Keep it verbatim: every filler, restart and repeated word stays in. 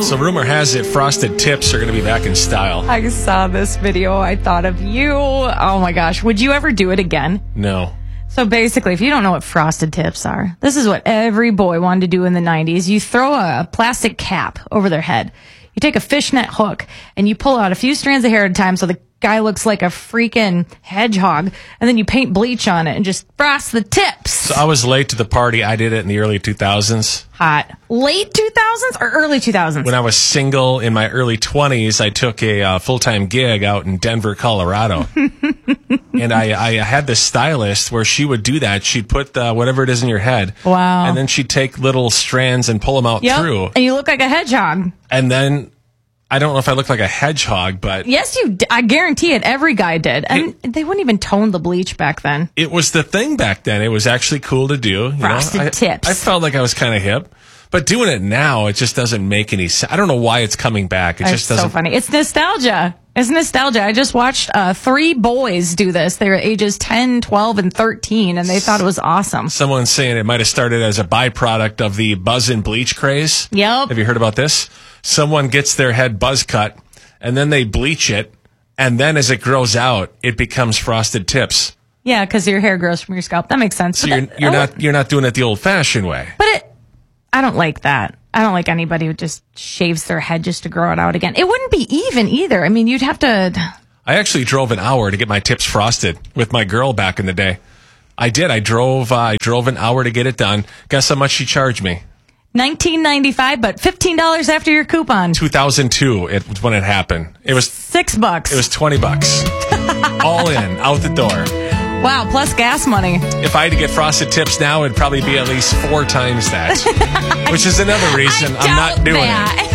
So rumor has it frosted tips are going to be back in style. I saw this video. I thought of you. Oh my gosh. Would you ever do it again? No. So basically, if you don't know what frosted tips are, this is what every boy wanted to do in the nineties. You throw a plastic cap over their head. You take a fishnet hook and you pull out a few strands of hair at a time so the guy looks like a freaking hedgehog, and then you paint bleach on it and just frost the tips. So I was late to the party. I did it in the early two thousands. Hot. Late two thousands or early two thousands? When I was single in my early twenties, I took a uh, full-time gig out in Denver, Colorado. And I, I had this stylist where she would do that. She'd put the, whatever it is in your head. Wow. And then she'd take little strands and pull them out Yep. through. And you look like a hedgehog. And then, I don't know if I look like a hedgehog, but... Yes, you d- I guarantee it. Every guy did. And it, they wouldn't even tone the bleach back then. It was the thing back then. It was actually cool to do. You Frosted know? I, tips. I felt like I was kind of hip. But doing it now, it just doesn't make any sense. I don't know why it's coming back. It It's just doesn't... so funny. It's nostalgia. It's nostalgia. I just watched uh, three boys do this. They were ages ten, twelve, and thirteen, and they thought it was awesome. Someone's saying it might have started as a byproduct of the buzz and bleach craze. Yep. Have you heard about this? Someone gets their head buzz cut, and then they bleach it, and then as it grows out, it becomes frosted tips. Yeah, because your hair grows from your scalp. That makes sense. So But you're that- you're oh, not you're not doing it the old-fashioned way. But it, I don't like that. I don't like anybody who just shaves their head just to grow it out again. It wouldn't be even either. I mean, you'd have to... I actually drove an hour to get my tips frosted with my girl back in the day. I did. I drove. Uh, I drove an hour to get it done. Guess how much she charged me? nineteen ninety-five, but fifteen dollars after your coupon. two thousand two. It was when it happened. It was. Six bucks. It was twenty bucks. All in, out the door. Wow, plus gas money. If I had to get frosted tips now, it'd probably be at least four times that. Which is another reason I I'm not doubt doing that. it.